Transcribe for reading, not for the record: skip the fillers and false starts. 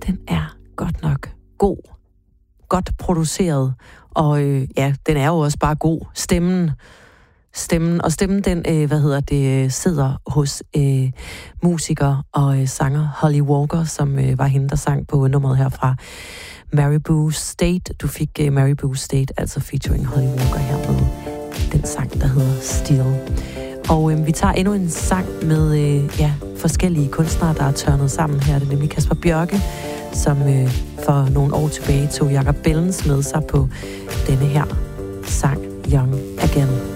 den er godt nok god. Godt produceret. Og den er jo også bare god. Stemmen, den, sidder hos musiker og sanger Holly Walker, som var hende, der sang på nummeret her fra Maribou State. Du fik Maribou State, altså featuring Holly Walker her med den sang, der hedder Steel. Og vi tager endnu en sang med forskellige kunstnere, der er tørnet sammen her. Det er nemlig Kasper Bjørke, som for nogle år tilbage tog Jakob Bellens med sig på denne her sang Young Again.